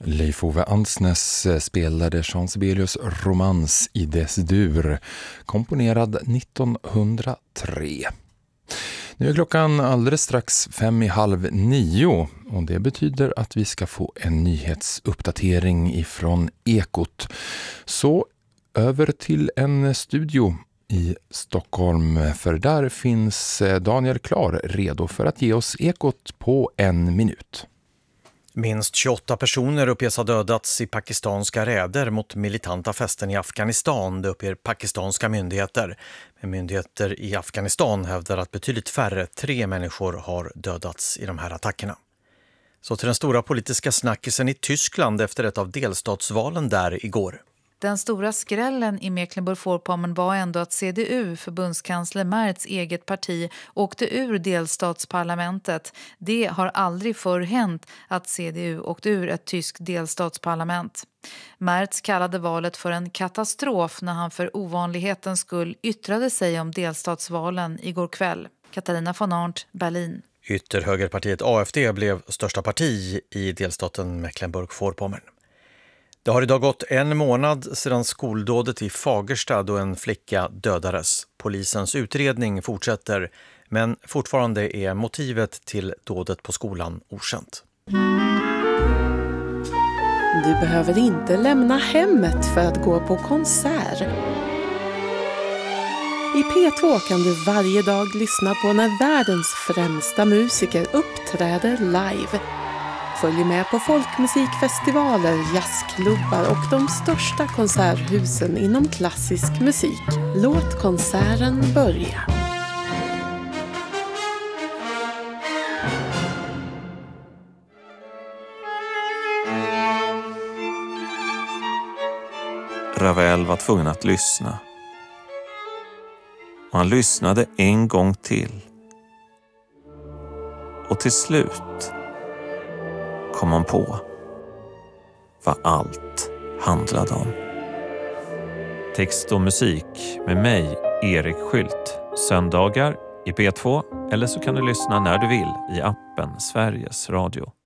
Leif Ove Ansnes spelade Jean Sibelius romans i dess dur, komponerad 1903. Nu är klockan alldeles strax 8:55 och det betyder att vi ska få en nyhetsuppdatering ifrån Ekot. Så över till en studio i Stockholm, för där finns Daniel Klar redo för att ge oss Ekot på en minut. Minst 28 personer uppges ha dödats i pakistanska räder mot militanta fästen i Afghanistan, det uppger pakistanska myndigheter. Men myndigheter i Afghanistan hävdar att betydligt färre, 3 människor har dödats i de här attackerna. Så till den stora politiska snackisen i Tyskland efter ett av delstatsvalen där igår. Den stora skrällen i Mecklenburg-Vorpommern var ändå att CDU, förbundskansler Merz eget parti, åkte ur delstatsparlamentet. Det har aldrig förr hänt att CDU åkte ur ett tyskt delstatsparlament. Merz kallade valet för en katastrof när han för ovanlighetens skull yttrade sig om delstatsvalen igår kväll. Katarina von Arndt, Berlin. Ytterhögerpartiet AfD blev största parti i delstaten Mecklenburg-Vorpommern. Det har idag gått en månad sedan skoldådet i Fagersta då en flicka dödades. Polisens utredning fortsätter, men fortfarande är motivet till dådet på skolan okänt. Du behöver inte lämna hemmet för att gå på konsert. I P2 kan du varje dag lyssna på när världens främsta musiker uppträder live. Följ med på folkmusikfestivaler, jazzklubbar och de största konserthusen inom klassisk musik. Låt konserten börja. Ravel var tvungen att lyssna. Och han lyssnade en gång till. Och till slut kom han på vad allt handlade om. Text och musik med mig, Erik Skylt. Söndagar i P2, eller så kan du lyssna när du vill i appen Sveriges Radio.